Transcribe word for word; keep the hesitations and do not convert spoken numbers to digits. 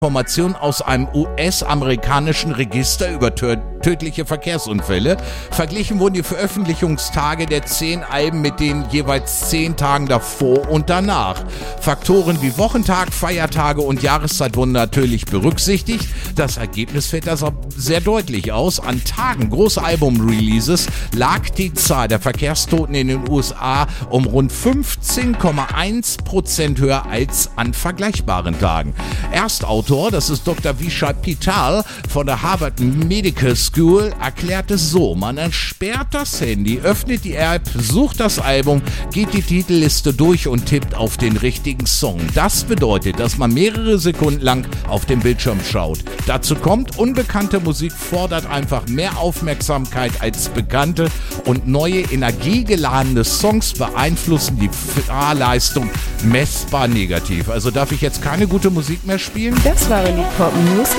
Informationen aus einem U S-amerikanischen Register über tö- tödliche Verkehrsunfälle. Verglichen wurden die Veröffentlichungstage der zehn Alben mit den jeweils zehn Tagen davor und danach. Faktoren wie Wochentag, Feiertage und Jahreszeit wurden natürlich berücksichtigt. Das Ergebnis fällt also sehr deutlich aus. An Tagen großer Album-Releases lag die Zahl der Verkehrstoten in den U S A um rund fünfzehn Komma eins Prozent höher als an vergleichbaren Tagen. Erstautor, das ist Doktor Vishal Pital von der Harvard Medical School, erklärt es so: Man entsperrt das Handy, öffnet die App, sucht das Album, geht die Titelliste durch und tippt auf den richtigen Song. Das bedeutet, dass man mehrere Sekunden lang auf den Bildschirm schaut. Dazu kommt, unbekannte Musik fordert einfach mehr Aufmerksamkeit als bekannte, und neue energiegeladene Songs beeinflussen die Fahrleistung messbar negativ. Also darf ich jetzt keine gute Musik mehr spielen? Das waren die Pop News